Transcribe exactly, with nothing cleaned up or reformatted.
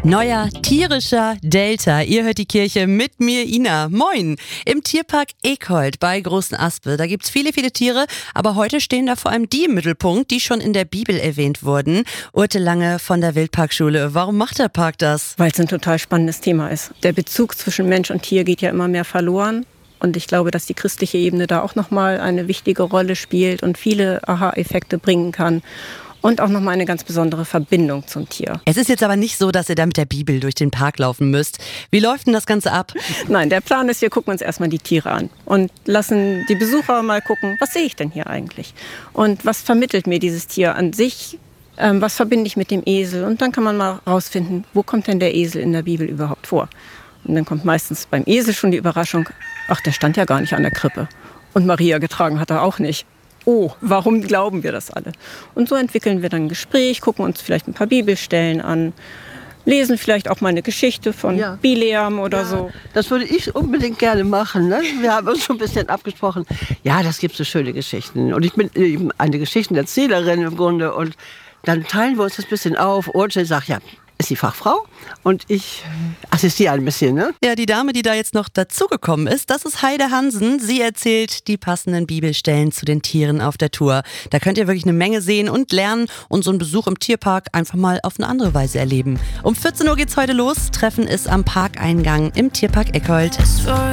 Neuer tierischer Delta. Ihr hört die Kirche mit mir, Ina. Moin. Im Tierpark Eckhold bei Großen Aspe. Da gibt's viele, viele Tiere, aber heute stehen da vor allem die im Mittelpunkt, die schon in der Bibel erwähnt wurden. Urte Lange von der Wildparkschule. Warum macht der Park das? Weil es ein total spannendes Thema ist. Der Bezug zwischen Mensch und Tier geht ja immer mehr verloren. Und ich glaube, dass die christliche Ebene da auch nochmal eine wichtige Rolle spielt und viele Aha-Effekte bringen kann. Und auch nochmal eine ganz besondere Verbindung zum Tier. Es ist jetzt aber nicht so, dass ihr da mit der Bibel durch den Park laufen müsst. Wie läuft denn das Ganze ab? Nein, der Plan ist, wir gucken uns erstmal die Tiere an und lassen die Besucher mal gucken, was sehe ich denn hier eigentlich? Und was vermittelt mir dieses Tier an sich? Ähm, was verbinde ich mit dem Esel? Und dann kann man mal rausfinden, wo kommt denn der Esel in der Bibel überhaupt vor? Und dann kommt meistens beim Esel schon die Überraschung, ach, der stand ja gar nicht an der Krippe. Und Maria getragen hat er auch nicht. Oh, warum glauben wir das alle? Und so entwickeln wir dann ein Gespräch, gucken uns vielleicht ein paar Bibelstellen an, lesen vielleicht auch mal eine Geschichte von ja. Bileam oder ja, so. Das würde ich unbedingt gerne machen. Ne? Wir haben uns schon ein bisschen abgesprochen. Ja, das gibt so schöne Geschichten. Und ich bin eben eine Geschichtenerzählerin im Grunde. Und dann teilen wir uns das ein bisschen auf. Urte sagt, ja, ist die Fachfrau und ich assistiere ein bisschen. Ne? Ja, die Dame, die da jetzt noch dazugekommen ist, das ist Heide Hansen. Sie erzählt die passenden Bibelstellen zu den Tieren auf der Tour. Da könnt ihr wirklich eine Menge sehen und lernen und so einen Besuch im Tierpark einfach mal auf eine andere Weise erleben. Um vierzehn Uhr geht's heute los. Treffen ist am Parkeingang im Tierpark Eckhold.